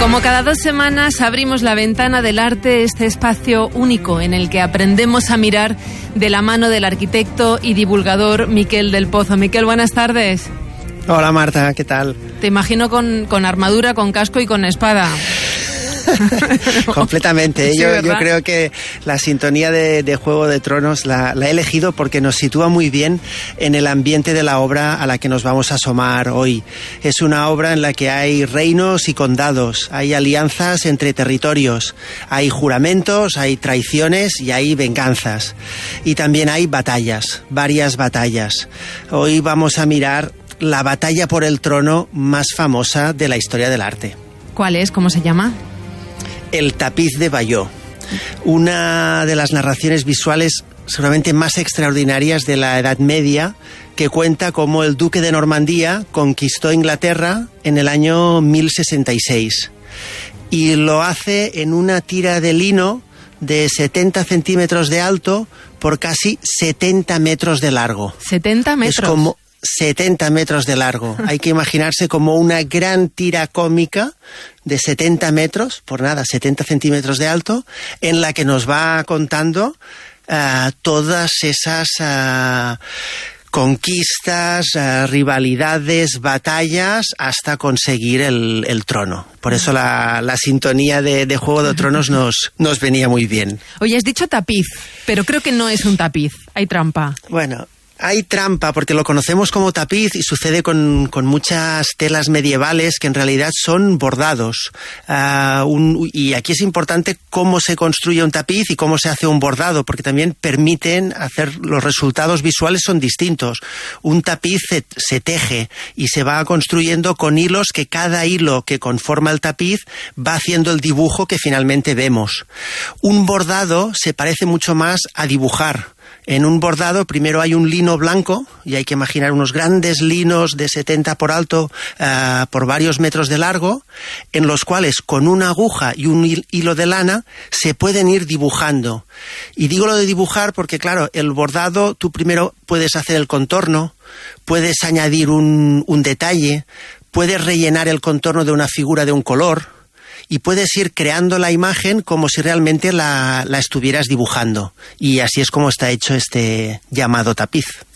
Como cada 2 semanas abrimos la ventana del arte, este espacio único en el que aprendemos a mirar de la mano del arquitecto y divulgador Miquel del Pozo. Miquel, buenas tardes. Hola Marta, ¿qué tal? Te imagino con armadura, con casco y con espada. Completamente. Sí, yo creo que la sintonía de Juego de Tronos la he elegido porque nos sitúa muy bien en el ambiente de la obra a la que nos vamos a asomar hoy. Es una obra en la que hay reinos y condados, hay alianzas entre territorios, hay juramentos, hay traiciones y hay venganzas. Y también hay batallas, varias batallas. Hoy vamos a mirar la batalla por el trono más famosa de la historia del arte. ¿Cuál es? ¿Cómo se llama? El tapiz de Bayeux, una de las narraciones visuales seguramente más extraordinarias de la Edad Media, que cuenta cómo el duque de Normandía conquistó Inglaterra en el año 1066. Y lo hace en una tira de lino de 70 centímetros de alto por casi 70 metros de largo. ¿70 metros? Es como 70 metros de largo. Hay que imaginarse como una gran tira cómica de 70 metros, por nada, 70 centímetros de alto, en la que nos va contando todas esas conquistas, rivalidades, batallas, hasta conseguir el trono. Por eso la sintonía de Juego de Tronos nos venía muy bien. Oye, has dicho tapiz, pero creo que no es un tapiz. Hay trampa. Bueno, hay trampa porque lo conocemos como tapiz y sucede con muchas telas medievales que en realidad son bordados. Y aquí es importante cómo se construye un tapiz y cómo se hace un bordado, porque también permiten hacer, los resultados visuales son distintos. Un tapiz se teje y se va construyendo con hilos, que cada hilo que conforma el tapiz va haciendo el dibujo que finalmente vemos. Un bordado se parece mucho más a dibujar. En un bordado primero hay un lino blanco, y hay que imaginar unos grandes linos de 70 por alto por varios metros de largo, en los cuales con una aguja y un hilo de lana se pueden ir dibujando. Y digo lo de dibujar porque, claro, el bordado tú primero puedes hacer el contorno, puedes añadir un detalle, puedes rellenar el contorno de una figura de un color, y puedes ir creando la imagen como si realmente la estuvieras dibujando. Y así es como está hecho este llamado tapiz.